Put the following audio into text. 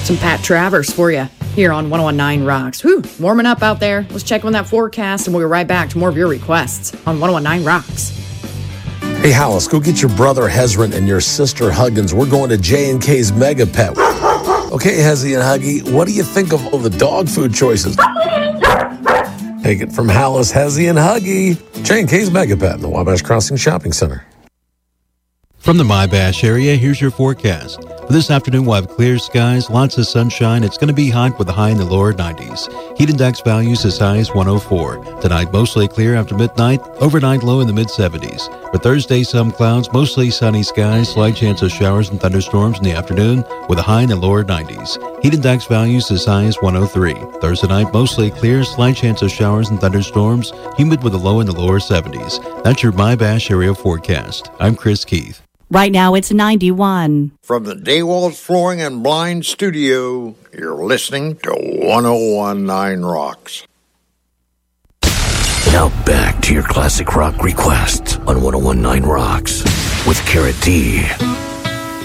Some Pat Travers for you here on 1019 Rocks. Whew, warming up out there. Let's check on that forecast, and we'll be right back to more of your requests on 1019 Rocks. Hey, Hollis, go get your brother Hezron and your sister Huggins. We're going to J&K's Mega Pet. Okay, Hezzy and Huggy, what do you think of all the dog food choices? Take it from Hollis, Hezzy, and Huggy. J&K's Mega Pet in the Wabash Crossing Shopping Center. From the MyBash area, here's your forecast. For this afternoon, we'll have clear skies, lots of sunshine. It's going to be hot with a high in the lower 90s. Heat index values as high as 104. Tonight, mostly clear after midnight. Overnight, low in the mid-70s. For Thursday, some clouds, mostly sunny skies, slight chance of showers and thunderstorms in the afternoon with a high in the lower 90s. Heat index values as high as 103. Thursday night, mostly clear, slight chance of showers and thunderstorms, humid with a low in the lower 70s. That's your MyBash area forecast. I'm Chris Keith. Right now, it's 91. From the Daywalls Flooring and Blind Studio, you're listening to 1019 Rocks. Now back to your classic rock requests on 1019 Rocks with Carrot D.